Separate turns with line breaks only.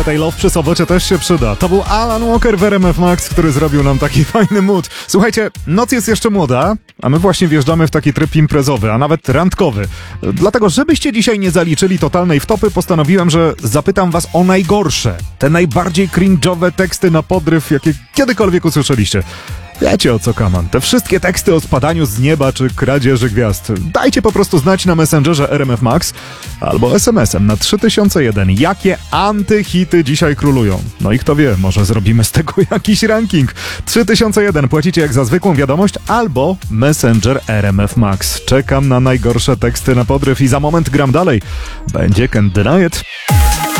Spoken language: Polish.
trochę tej love przy sobocie też się przyda. To był Alan Walker w RMF Max, który zrobił nam taki fajny mood. Słuchajcie, noc jest jeszcze młoda, a my właśnie wjeżdżamy w taki tryb imprezowy, a nawet randkowy. Dlatego, żebyście dzisiaj nie zaliczyli totalnej wtopy, postanowiłem, że zapytam was o najgorsze, te najbardziej cringe'owe teksty na podryw, jakie kiedykolwiek usłyszeliście. Wiecie o co kaman. Te wszystkie teksty o spadaniu z nieba czy kradzieży gwiazd. Dajcie po prostu znać na Messengerze RMF Max albo SMS-em na 3001. Jakie antyhity dzisiaj królują? No i kto wie, może zrobimy z tego jakiś ranking. 3001 płacicie jak za zwykłą wiadomość albo Messenger RMF Max. Czekam na najgorsze teksty na podryw i za moment gram dalej. Będzie Can't Deny It.